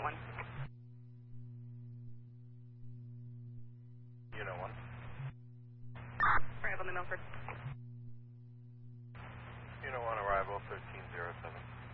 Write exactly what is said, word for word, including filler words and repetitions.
one. Unit one. Arrival to Milford. Unit one arrival thirteen zero seven.